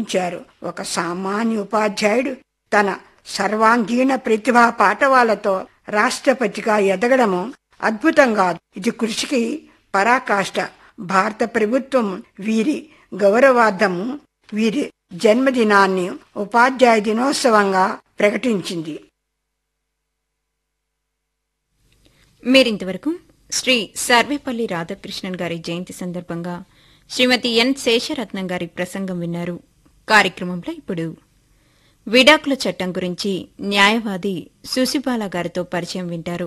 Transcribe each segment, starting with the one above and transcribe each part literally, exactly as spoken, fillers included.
అందించారు. ఒక సామాన్య ఉపాధ్యాయుడు తన సర్వాంగీణ ప్రతిభా పాటవాలతో రాష్ట్రపతిగా ఎదగడము అద్భుతంగా. ఇది కృషికి పరాకాష్ట. భారత ప్రభుత్వం వీరి గౌరవార్థము వీరి జన్మదినాన్ని ఉపాధ్యాయ దినోత్సవంగా ప్రకటించింది. మీరింతవరకు శ్రీ సర్వేపల్లి రాధాకృష్ణన్ గారి జయంతి సందర్భంగా శ్రీమతి ఎన్ శేషరత్నం గారి ప్రసంగం విన్నారు. కార్యక్రమంలో ఇప్పుడు విడాకుల చట్టం గురించి న్యాయవాది సుశీబాల గారితో పరిచయం వింటారు.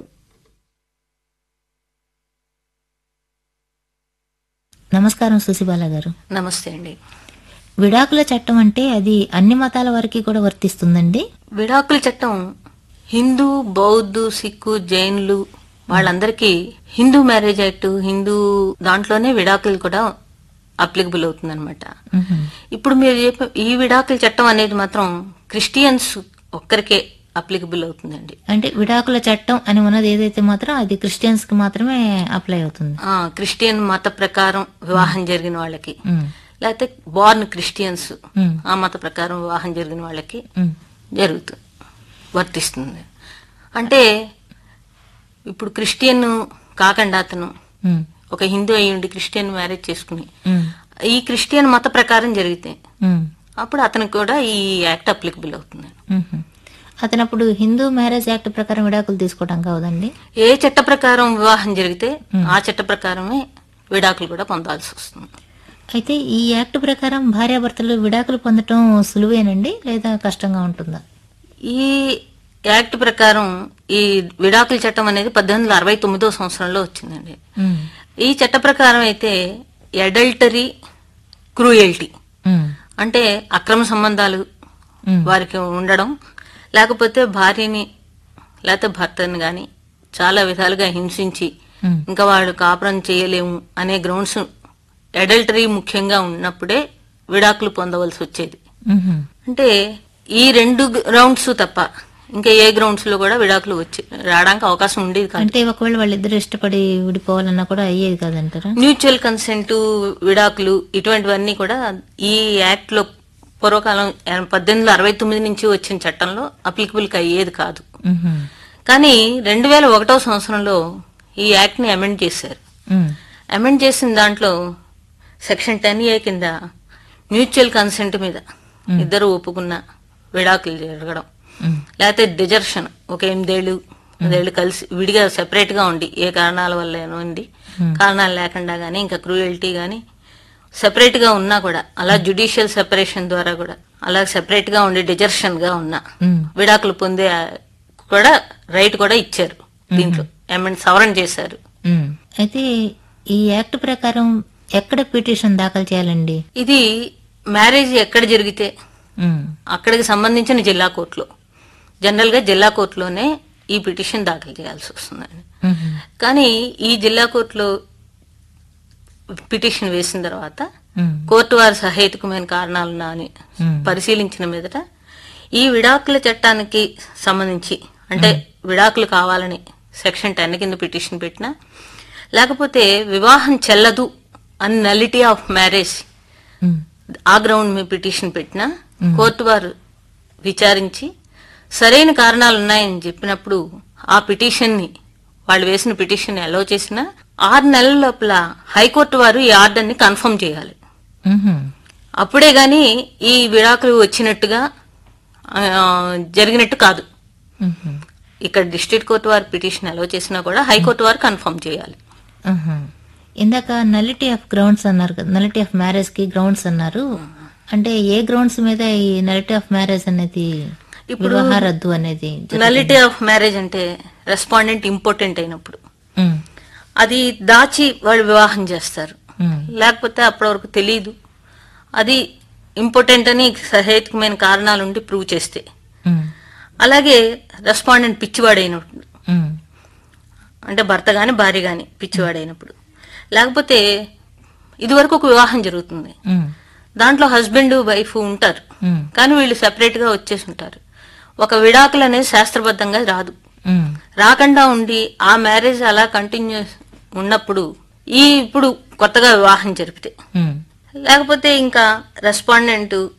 నమస్కారం సుశీబాల గారు. నమస్తే అండి. విడాకుల చట్టం అంటే అది అన్ని మతాల వారికి కూడా వర్తిస్తుందండి? విడాకుల చట్టం హిందూ, బౌద్ధు, సిక్కు, జైన్లు వాళ్ళందరికీ హిందూ మ్యారేజ్ యాక్ట్, హిందూ దాంట్లోనే విడాకులు కూడా అప్లికబుల్ అవుతుంది అనమాట. ఇప్పుడు మీరు చెప్పే ఈ విడాకుల చట్టం అనేది మాత్రం క్రిస్టియన్స్ ఒక్కరికే అప్లికబుల్ అవుతుందండి. అంటే విడాకుల చట్టం అని ఉన్నది ఏదైతే మాత్రం అది క్రిస్టియన్స్ కి మాత్రమే అప్లై అవుతుంది. క్రిస్టియన్ మత ప్రకారం వివాహం జరిగిన వాళ్ళకి, లేకపోతే బోర్న్ క్రిస్టియన్స్ ఆ మత ప్రకారం వివాహం జరిగిన వాళ్ళకి జరుగుతుంది, వర్తిస్తుంది. అంటే ఇప్పుడు క్రిస్టియన్ కాకుండా అతను ఒక హిందూ అయ్యుండి క్రిస్టియన్ మ్యారేజ్ చేసుకుని ఈ క్రిస్టియన్ మత ప్రకారం జరిగితే అప్పుడు అతనికి కూడా ఈ యాక్ట్ అప్లికబుల్ అవుతుంది. అతను అప్పుడు హిందూ మ్యారేజ్ యాక్ట్ ప్రకారం విడాకులు తీసుకోవడం కావదండి? ఏ చట్ట ప్రకారం వివాహం జరిగితే ఆ చట్ట ప్రకారమే విడాకులు కూడా పొందాల్సి వస్తుంది. అయితే ఈ యాక్ట్ ప్రకారం భార్యాభర్తలు విడాకులు పొందటం సులువేనండి లేదా కష్టంగా ఉంటుందా? ఈ యాక్ట్ ప్రకారం ఈ విడాకుల చట్టం అనేది పద్దెనిమిది వందల అరవై తొమ్మిదో సంవత్సరంలో వచ్చిందండి. ఈ చట్ట ప్రకారం అయితే అడల్టరీ, క్రూయల్టీ అంటే అక్రమ సంబంధాలు వారికి ఉండడం, లేకపోతే భార్యని లేకపోతే భర్తని గాని చాలా విధాలుగా హింసించి ఇంకా వాళ్ళు కాపురం చేయలేము అనే గ్రౌండ్స్ అడల్టరీ ముఖ్యంగా ఉన్నప్పుడే విడాకులు పొందవలసి వచ్చేది. అంటే ఈ రెండు గ్రౌండ్స్ తప్ప ఇంకా ఏ గ్రౌండ్స్ లో కూడా విడాకులు వచ్చి రావడానికి అవకాశం ఉండేది కాదు. అంటే ఒకవేళ వాళ్ళిద్దరు ఇష్టపడి విడిపోవాలన్నా కూడా అయ్యేది కాదంటారా? మ్యూచువల్ కన్సెంట్ విడాకులు ఇటువంటివన్నీ కూడా ఈ యాక్ట్ లో పూర్వకాలం పద్దెనిమిది వందల అరవై తొమ్మిది నుంచి వచ్చిన చట్టంలో అప్లికబుల్ అయ్యేది కాదు. కానీ రెండు వేల ఒకటో సంవత్సరంలో ఈ యాక్ట్ ని అమెండ్ చేశారు. అమెండ్ చేసిన దాంట్లో సెక్షన్ టెన్ ఏ కింద మ్యూచువల్ కన్సెంట్ మీద ఇద్దరు ఒప్పుకున్న విడాకులు జరగడం, లేకపోతే డిజర్షన్ ఒక ఎనిమిదేళ్లు పదేళ్లు కలిసి విడిగా సెపరేట్ గా ఉండి ఏ కారణాల వల్ల ఉండి కారణాలు లేకుండా గానీ ఇంకా క్రూయల్టీ గానీ సెపరేట్ గా ఉన్నా కూడా అలా జ్యుడిషియల్ సెపరేషన్ ద్వారా కూడా అలా సెపరేట్ గా ఉండి డిజర్షన్ గా ఉన్నా విడాకులు పొందే కూడా రైట్ కూడా ఇచ్చారు. దీంట్లో అమెండ్ సవరణ చేశారు. అయితే ఈ యాక్ట్ ప్రకారం ఎక్కడ పిటిషన్ దాఖలు చేయాలండి? ఇది మ్యారేజ్ ఎక్కడ జరిగితే అక్కడికి సంబంధించిన జిల్లా కోర్టులో, జనరల్ గా జిల్లా కోర్టులోనే ఈ పిటిషన్ దాఖలు చేయాల్సి వస్తుందండి. కానీ ఈ జిల్లా కోర్టులో పిటిషన్ వేసిన తర్వాత కోర్టు వారి సహేతుకమైన కారణాలున్నా అని పరిశీలించిన మీదట ఈ విడాకుల చట్టానికి సంబంధించి అంటే విడాకులు కావాలని సెక్షన్ టెన్ కింద పిటిషన్ పెట్టినా, లేకపోతే వివాహం చెల్లదు అని నల్లిటీ ఆఫ్ మ్యారేజ్ ఆ గ్రౌండ్ మీద పిటిషన్ పెట్టినా కోర్టు వారు విచారించి సరైన కారణాలు ఉన్నాయని చెప్పినప్పుడు ఆ పిటిషన్ ని వాళ్ళు వేసిన పిటిషన్ అలౌ చేసిన ఆరు నెలల లోపల హైకోర్టు వారు ఈ ఆర్డర్ ని కన్ఫర్మ్ చేయాలి. అప్పుడే గాని ఈ విడాకులు వచ్చినట్టుగా జరిగినట్టు కాదు. ఇక్కడ డిస్ట్రిక్ట్ కోర్టు వారు పిటిషన్ అలౌ చేసినా కూడా హైకోర్టు వారు కన్ఫర్మ్ చేయాలి. ఇందాక నలిటీ ఆఫ్ గ్రౌండ్స్ అన్నారు కదా, నలిటీ ఆఫ్ మ్యారేజ్ కి గ్రౌండ్స్ అన్నారు. అంటే ఏ గ్రౌండ్స్ మీద ఈ నలిటీ ఆఫ్ మ్యారేజ్ అనేది ఇప్పుడు రద్దు అనేది? నలిటీ ఆఫ్ మ్యారేజ్ అంటే రెస్పాండెంట్ ఇంపార్టెంట్ అయినప్పుడు అది దాచి వాళ్ళు వివాహం చేస్తారు, లేకపోతే అప్పటి వరకు తెలియదు, అది ఇంపార్టెంట్ అని సహేతుకమైన కారణాలుండి ప్రూవ్ చేస్తే, అలాగే రెస్పాండెంట్ పిచ్చివాడైనప్పుడు అంటే భర్త గాని భార్య గాని పిచ్చివాడైనప్పుడు, లేకపోతే ఇదివరకు ఒక వివాహం జరుగుతుంది, దాంట్లో హస్బెండ్ వైఫ్ ఉంటారు కానీ వీళ్ళు సెపరేట్ గా వచ్చేసి ఉంటారు, ఒక విడాకులు అనేది శాస్త్రబద్ధంగా రాదు, రాకుండా ఉండి ఆ మ్యారేజ్ అలా కంటిన్యూ ఉన్నప్పుడు ఈ ఇప్పుడు కొత్తగా వివాహం జరిపితే, లేకపోతే ఇంకా రెస్పాండెంట్